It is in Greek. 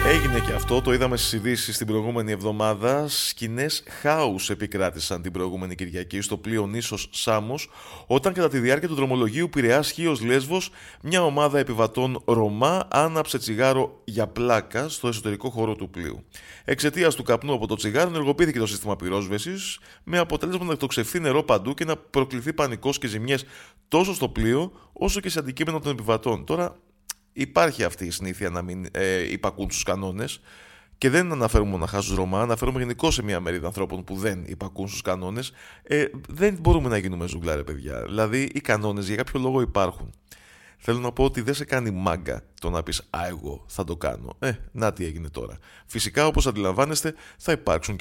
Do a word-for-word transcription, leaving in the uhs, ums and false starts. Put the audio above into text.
Έγινε και αυτό, το είδαμε στις ειδήσεις την προηγούμενη εβδομάδα. Σκηνές χάους επικράτησαν την προηγούμενη Κυριακή στο πλοίο νήσος Σάμος, όταν κατά τη διάρκεια του δρομολογίου Πειραιάς Χίος Λέσβος μια ομάδα επιβατών Ρωμά άναψε τσιγάρο για πλάκα στο εσωτερικό χώρο του πλοίου. Εξαιτίας του καπνού από το τσιγάρο ενεργοποιήθηκε το σύστημα πυρόσβεσης, με αποτέλεσμα να εκτοξευθεί νερό παντού και να προκληθεί πανικός και ζημιές τόσο στο πλοίο όσο και σε αντικείμενα των επιβατών. Τώρα, υπάρχει αυτή η συνήθεια να μην ε, υπακούν στους κανόνες, και δεν αναφέρουμε μοναχά στους Ρωμά, αναφέρουμε γενικώς σε μια μερίδα ανθρώπων που δεν υπακούν στους κανόνες. Ε, δεν μπορούμε να γίνουμε ζουγκλά, ρε παιδιά. Δηλαδή, οι κανόνες για κάποιο λόγο υπάρχουν. Θέλω να πω ότι δεν σε κάνει μάγκα το να πεις «Α, εγώ θα το κάνω». Ε, να τι έγινε τώρα. Φυσικά, όπως αντιλαμβάνεστε, θα υπάρξουν